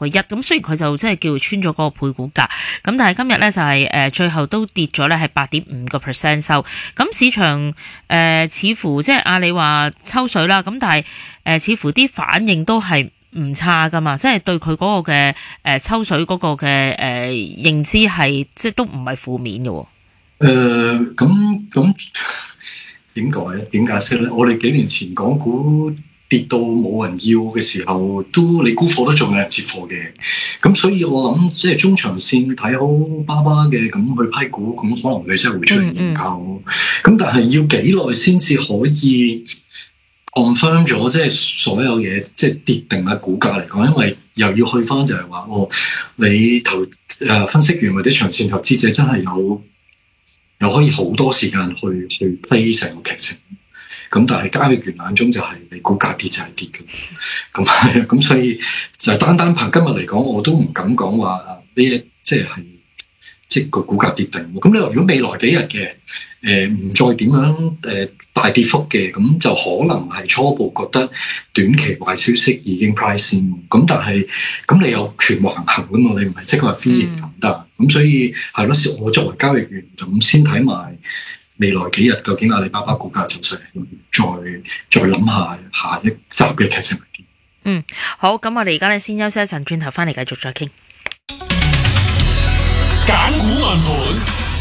個1，咁雖然佢就即係叫穿咗嗰個配股價，咁但係今日咧就係最後都跌咗咧係8.5% 收，咁市場似乎即係阿里話抽水啦，咁但係似乎啲反應都係唔差噶嘛，即係對佢嗰個嘅抽水嗰個嘅認知係即係都唔係負面嘅。 咁點解咧？點解釋咧？我哋幾年前港股跌到冇人要嘅時候，你沽貨都仲有人接貨嘅。咁所以我諗即係中長線睇好巴巴嘅，咁去批股，咁可能你真係會出現認購。咁但係要幾耐先至可以 confirm 咗即係所有嘢即係跌定嘅股價嚟講？因為又要去翻就係話你分析員或者長線投資者真係有可以好多時間去 play 成個劇情。咁但係交易員眼中就係你股價跌就係跌嘅，咁所以就單憑今日嚟講，我都唔敢講話呢即係個股價跌定。咁你話如果未來幾日嘅唔再點樣大跌幅嘅，咁就可能係初步覺得短期壞消息已經 price in。咁但係咁你有權橫行㗎嘛？你唔係即係話 V 型咁得。咁所以係咯，我作為交易員咁先睇埋未來幾日究竟阿里巴巴股價走勢，再諗下一集嘅劇情係點。 好，咁我哋而家咧先休息一陣，轉頭翻嚟繼續再傾。 揀股問盤，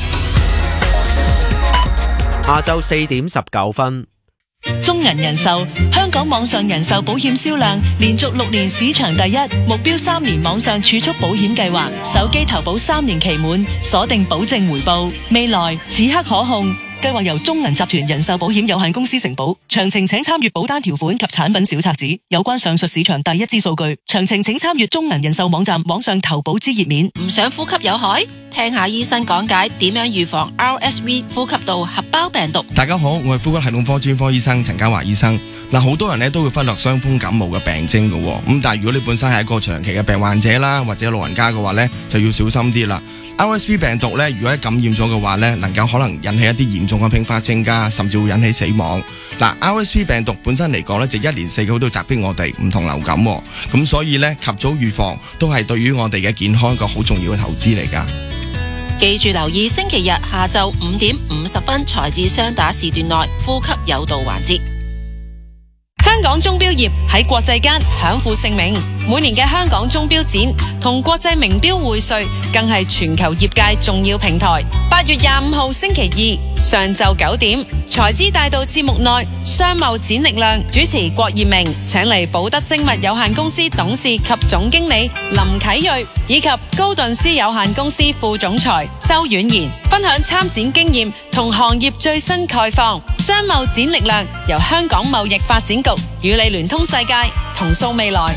下晝4點19分。 中銀人壽香港網上人壽保險銷量連續6年市場第一，目標3年網上儲蓄保險計劃，手機投保3年期滿，鎖定保證回報，未來此刻可控。計劃由中銀集團人壽保險有限公司承保，詳情請參閱保單條款及產品小冊子。有關上述市場第一支數據，詳情請參閱中銀人壽網站網上投保之頁面。 唔想呼吸有害？聽下醫生講解點樣預防 RSV 呼吸道合胞病毒。 大家好，我係呼吸系統科專科醫生陳家華醫生。好多人咧都會忽略傷風感冒嘅病徵嘅，咁但係如果你本身係一個長期嘅病患者啦，或者老人家嘅話咧，就要小心啲啦。RSV 病毒咧，如果感染咗嘅話咧，能夠可能引起一啲嚴重嘅併發症㗎，甚至會引起死亡。RSV 病毒本身嚟講咧，就1年4個月都襲擊我哋，唔同流感，咁所以咧及早預防都係對於我哋嘅健康一個好重要嘅投資嚟㗎。 記住留意星期日下晝5點50分財智雙打時段內呼吸有道環節。 香港鐘錶業喺國際間享負盛名，每年嘅香港鐘錶展同國際名錶會稅更係全球業界重要平台。8月25號星期二上晝9點，財資大道節目內，商貿展力量主持郭艷明請嚟寶德精密有限公司董事及總經理林啟瑞，以及高頓斯有限公司副總裁周婉賢分享參展經驗同行業最新概況。商貿展力量由香港貿易發展局與你聯通世界，同塑未來。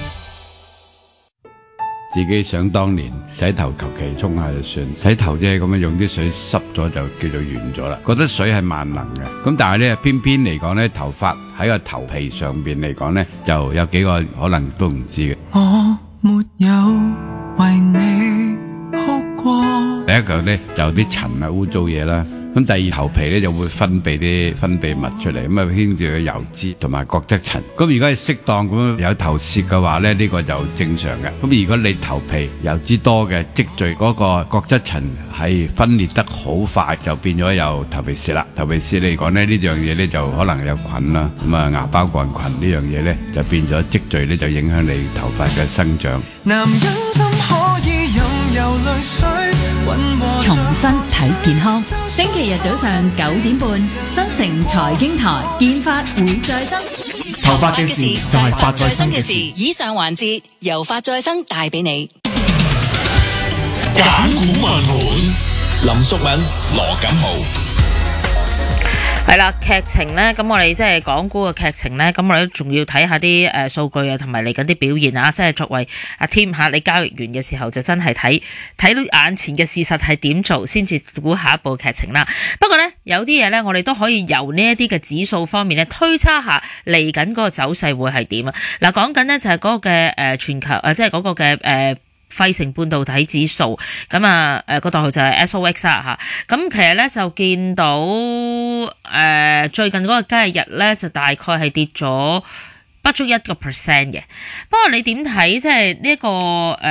自己想當年洗頭求其沖下就算，洗頭啫咁樣用啲水濕咗就叫做完咗啦。覺得水係萬能嘅，咁但係咧偏偏嚟講咧，頭髮喺個頭皮上邊嚟講咧，就有幾個可能都唔知嘅。 我沒有為你哭過。 第一個咧就啲塵啊污糟嘢啦。咁第二頭皮咧就會分泌啲分泌物出嚟，咁啊牽住個油脂同埋角質層。咁如果係適當咁有頭屑嘅話咧，呢個就正常嘅。咁如果你頭皮油脂多嘅積聚嗰個角質層係分裂得好快，就變咗有頭皮屑啦。頭皮屑嚟講咧，呢樣嘢咧就可能有菌啦。咁啊芽孢桿菌呢樣嘢咧就變咗積聚咧，就影響你頭髮嘅生長。 男人怎可以任由淚水重新睇健康，星期日早上9點半，新城財經台，健髮會再生。 頭髮嘅事就係髮再生嘅事。 以上環節由髮再生帶俾你。 揀股問盤，林淑敏、羅錦豪。 係啦，劇情呢，咁我哋即係港股嘅劇情呢，咁我哋都仲要睇下啲數據啊，同埋嚟緊啲表現啊，即係作為阿 Tim 下你交易員嘅時候，就真係睇到眼前嘅事實係點做，先至估下一步劇情啦。不過呢，有啲嘢呢，我哋都可以由呢一啲嘅指數方面呢推測下嚟緊嗰個走勢會係點啊。嗱，講緊呢就係嗰個嘅全球即係嗰個嘅費城半導體指數，咁啊個代號就係 SOX 啦嚇。咁其實咧就見到最近嗰個交易日咧就大概係跌咗不足1%嘅。不過你點睇即係呢一個